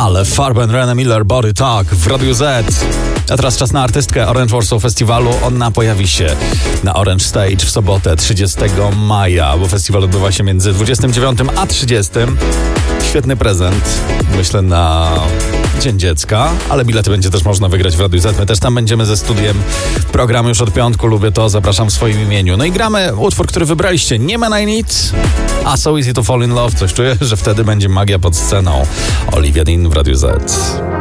Ale Farben, René Miller, Body Talk w Radiu Z. A teraz czas na artystkę Orange Warsaw Festiwalu. Ona pojawi się na Orange Stage w sobotę 30 maja, bo festiwal odbywa się między 29 a 30. Świetny prezent, myślę, na Dzień Dziecka, ale bilety będzie też można wygrać w Radiu Z. My też tam będziemy ze studiem. Program już od piątku, lubię to, zapraszam w swoim imieniu. No i gramy utwór, który wybraliście, Nie Man I Need, a So Easy to Fall in Love. Coś czuję, że wtedy będzie magia pod sceną. Olivia Dean w Radiu Z.